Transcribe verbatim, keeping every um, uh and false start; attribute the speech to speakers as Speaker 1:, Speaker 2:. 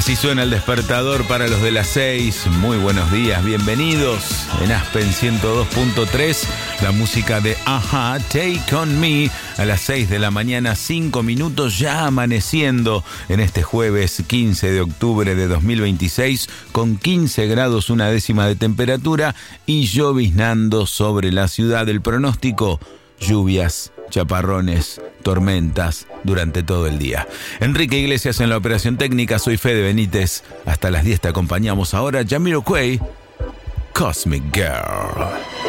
Speaker 1: Así suena el despertador para los de las seis. Muy buenos días, bienvenidos. En Aspen ciento dos punto tres, la música de Ajá, Take On Me, a las seis de la mañana, cinco minutos, ya amaneciendo en este jueves quince de octubre de dos mil veintiséis, con quince grados una décima de temperatura y lloviznando sobre la ciudad. El pronóstico: lluvias, chaparrones, tormentas durante todo el día. Enrique Iglesias en la operación técnica, soy Fede Benítez. Hasta las diez te acompañamos. Ahora Jamiroquai, Cosmic Girl.